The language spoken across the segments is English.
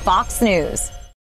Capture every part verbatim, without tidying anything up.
Fox News.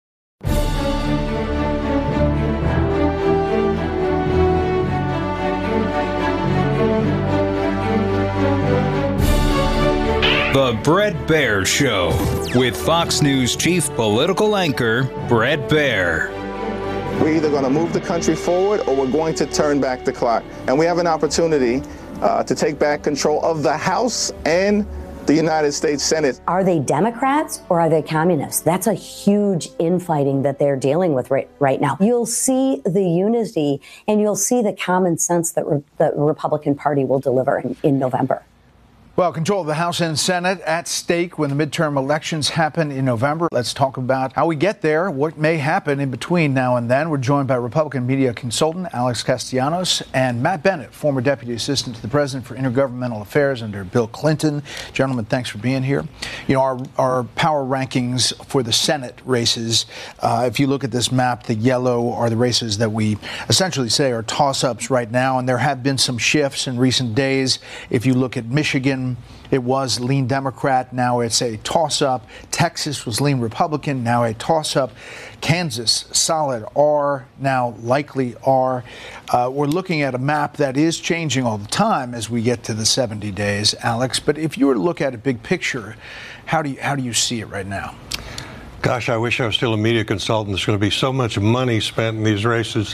The Bret Baier Show with Fox News chief political anchor Bret Baier. We're either going to move the country forward or we're going to turn back the clock. And we have an opportunity uh, to take back control of the House and the United States Senate. Are they Democrats or are they communists? That's a huge infighting that they're dealing with right, right now. You'll see the unity and you'll see the common sense that re- the Republican Party will deliver in, in November. Well, control of the House and Senate at stake when the midterm elections happen in November. Let's talk about how we get there, what may happen in between now and then. We're joined by Republican media consultant Alex Castellanos and Matt Bennett, former Deputy Assistant to the President for Intergovernmental Affairs under Bill Clinton. Gentlemen, thanks for being here. You know, our, our power rankings for the Senate races, uh, if you look at this map, the yellow are the races that we essentially say are toss-ups right now, and there have been some shifts in recent days. If you look at Michigan, it was lean Democrat. Now it's a toss-up. Texas was lean Republican. Now a toss-up. Kansas, solid R. Now likely R. Uh, we're looking at a map that is changing all the time as we get to the seventy days, Alex. But if you were to look at a big picture, how do you, how do you see it right now? Gosh, I wish I was still a media consultant. There's going to be so much money spent in these races.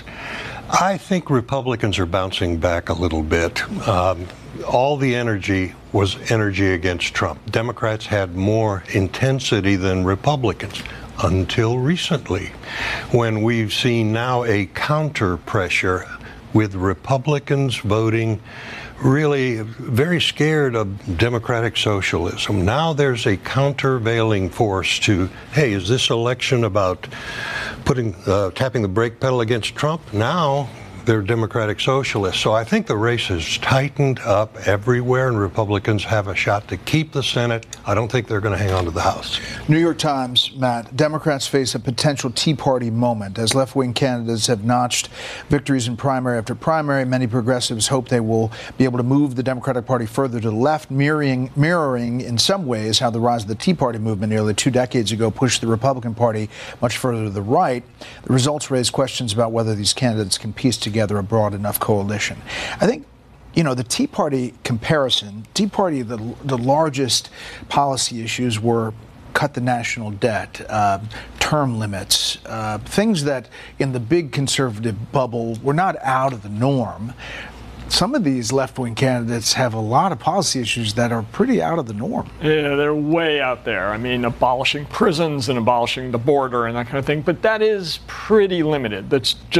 I think Republicans are bouncing back a little bit. Um, all the energy was energy against Trump. Democrats had more intensity than Republicans until recently, when we've seen now a counter pressure with Republicans voting really very scared of democratic socialism. Now there's a countervailing force to, hey, is this election about putting uh, tapping the brake pedal against Trump? Now they're democratic socialists. So I think the race has tightened up everywhere, and Republicans have a shot to keep the Senate. I don't think they're going to hang on to the House. New York Times, Matt, Democrats face a potential Tea Party moment as left-wing candidates have notched victories in primary after primary. Many progressives hope they will be able to move the Democratic Party further to the left, mirroring, mirroring in some ways how the rise of the Tea Party movement nearly two decades ago pushed the Republican Party much further to the right. The results raise questions about whether these candidates can piece together a broad enough coalition. I think, you know, the Tea Party comparison, Tea Party, the, the largest policy issues were cut the national debt, uh, term limits, uh, things that in the big conservative bubble were not out of the norm. Some of these left-wing candidates have a lot of policy issues that are pretty out of the norm. Yeah, they're way out there. I mean, abolishing prisons and abolishing the border and that kind of thing. But that is pretty limited. That's just